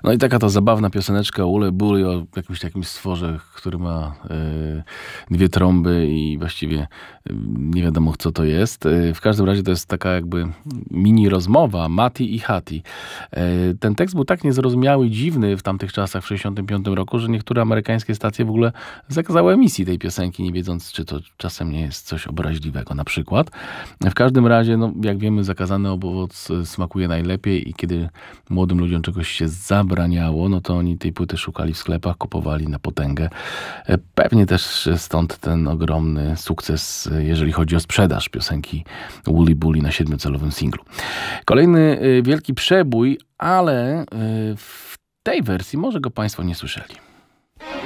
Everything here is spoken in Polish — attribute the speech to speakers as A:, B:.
A: No i taka to zabawna pioseneczka Ule Bully o jakimś takim stworze, który ma dwie trąby i właściwie nie wiadomo, co to jest. W każdym razie to jest taka jakby mini rozmowa Mati i Hati. Ten tekst był tak niezrozumiały i dziwny w tamtych czasach, w 1965 roku, że niektóre amerykańskie stacje w ogóle zakazały emisji tej piosenki, nie wiedząc, czy to czasem nie jest coś obraźliwego na przykład. W każdym razie, no, jak wiemy, zakazany owoc smakuje najlepiej i kiedy młodym ludziom czegoś się zabraniało, no to oni tej płyty szukali w sklepach, kupowali na potęgę. Pewnie też stąd ten ogromny sukces, jeżeli chodzi o sprzedaż piosenki Wooly Bully na 7-calowym singlu. Kolejny wielki przebój, ale w tej wersji może go Państwo nie słyszeli.